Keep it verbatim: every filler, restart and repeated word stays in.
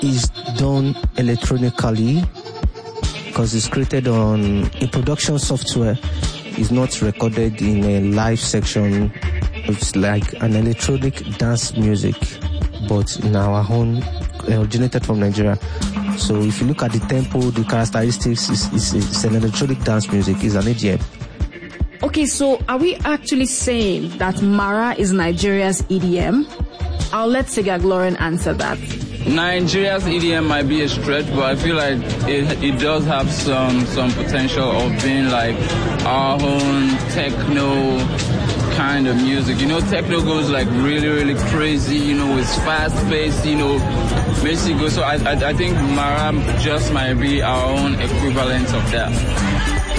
is done electronically because it's created on a production software. It's not recorded in a live section. It's like an electronic dance music, but in our own, originated from Nigeria. So if you look at the tempo, the characteristics, it's, it's, it's an electronic dance music. It's an E D M. Okay, so are we actually saying that Mara is Nigeria's E D M? I'll let Sigagloren answer that. Nigeria's E D M might be a stretch, but I feel like it, it does have some some potential of being like our own techno kind of music. You know, techno goes like really, really crazy, you know, it's fast-paced, you know, basically. So I, I, I think Mara just might be our own equivalent of that.